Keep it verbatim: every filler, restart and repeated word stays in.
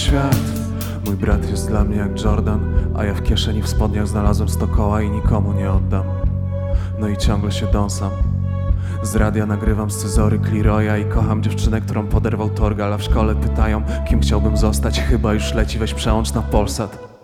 świat. Mój brat jest dla mnie jak Jordan, a ja w kieszeni w spodniach znalazłem sto koła i nikomu nie oddam. No i ciągle się dąsam. Z radia nagrywam scyzory Cleroya i kocham dziewczynę, którą poderwał Torgal, a w szkole pytają, kim chciałbym zostać. Chyba już leci, weź przełącz na Polsat.